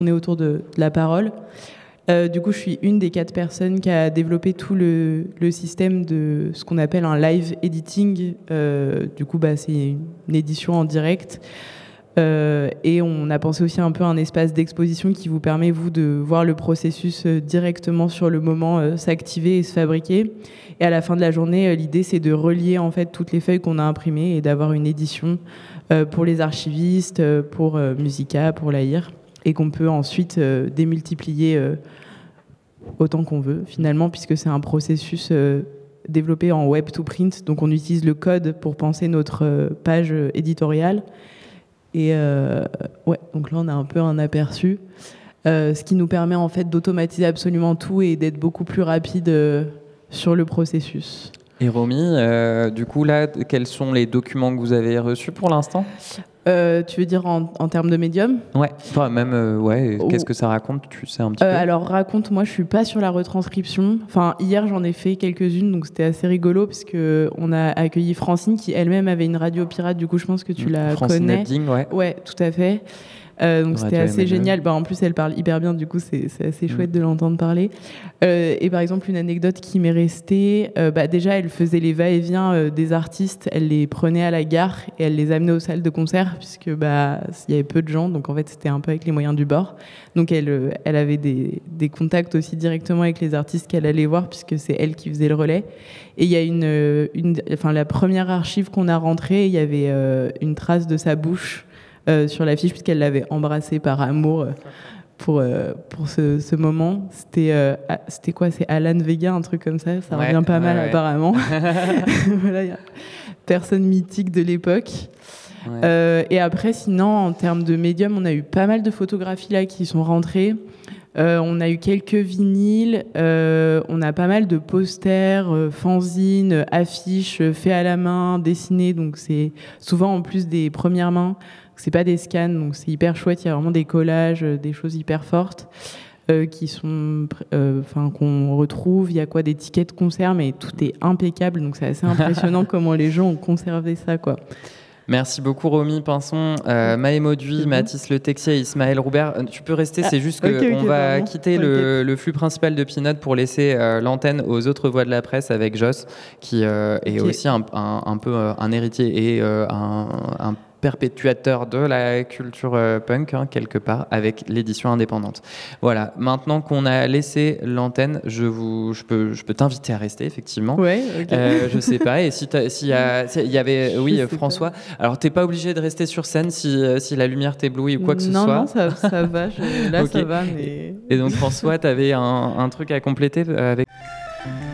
tourner autour de la parole. Du coup, je suis une des 4 personnes qui a développé tout le système de ce qu'on appelle un live editing. Du coup, c'est une édition en direct. Et on a pensé aussi un peu à un espace d'exposition qui vous permet, vous, de voir le processus directement sur le moment s'activer et se fabriquer. Et à la fin de la journée, l'idée, c'est de relier en fait toutes les feuilles qu'on a imprimées et d'avoir une édition pour les archivistes, pour Musica, pour l'AIR, et qu'on peut ensuite démultiplier autant qu'on veut, finalement, puisque c'est un processus développé en web to print. Donc on utilise le code pour penser notre page éditoriale. Et donc là, on a un peu un aperçu, ce qui nous permet en fait d'automatiser absolument tout et d'être beaucoup plus rapide sur le processus. Et Romy, du coup, là, quels sont les documents que vous avez reçus pour l'instant ? Tu veux dire en termes de médium ? Ouais, enfin même, qu'est-ce que ça raconte ? Tu sais un petit peu ? Alors raconte, moi je suis pas sur la retranscription. Enfin, hier j'en ai fait quelques-unes, donc c'était assez rigolo, parce qu'on a accueilli Francine, qui elle-même avait une radio pirate, du coup je pense que tu la Francine connais. Ebding, ouais. Ouais, tout à fait. Donc c'était assez génial. En plus, elle parle hyper bien, du coup c'est assez chouette de l'entendre parler. Et par exemple, une anecdote qui m'est restée, déjà elle faisait les va-et-vient des artistes, elle les prenait à la gare et elle les amenait aux salles de concert, puisque il y avait peu de gens, donc en fait c'était un peu avec les moyens du bord. Donc elle avait des contacts aussi directement avec les artistes qu'elle allait voir, puisque c'est elle qui faisait le relais. Et il y a la première archive qu'on a rentrée, il y avait une trace de sa bouche sur l'affiche, puisqu'elle l'avait embrassé par amour pour ce moment. C'était quoi ? C'est Alan Vega, un truc comme ça revient pas mal apparemment. Voilà, y a personne mythique de l'époque. Ouais. Et après, sinon, en termes de médium, on a eu pas mal de photographies là qui sont rentrées. On a eu quelques vinyles, on a pas mal de posters, fanzines, affiches faits à la main, dessinés, donc c'est souvent en plus des premières mains. C'est pas des scans, donc c'est hyper chouette. Il y a vraiment des collages, des choses hyper fortes qui sont, qu'on retrouve. Il y a des tickets de concert, mais tout est impeccable, donc c'est assez impressionnant comment les gens ont conservé ça, quoi. Merci beaucoup Romy Pinson, Maë Mauduit, Mathis Le Texier et Ismaël Roubert. Tu peux rester, c'est juste qu'on va quitter le flux principal de Pinot pour laisser l'antenne aux autres voix de la presse avec Joss, qui est aussi un peu un héritier et un perpétuateur de la culture punk, quelque part, avec l'édition indépendante. Voilà, maintenant qu'on a laissé l'antenne, je peux t'inviter à rester, effectivement. Ouais, ok. Je sais pas, et s'il y avait... Oui, François. Alors, t'es pas obligé de rester sur scène si la lumière t'éblouit ou quoi que ce soit. Non, ça va. Là, okay. Ça va, mais... Et donc, François, t'avais un truc à compléter avec...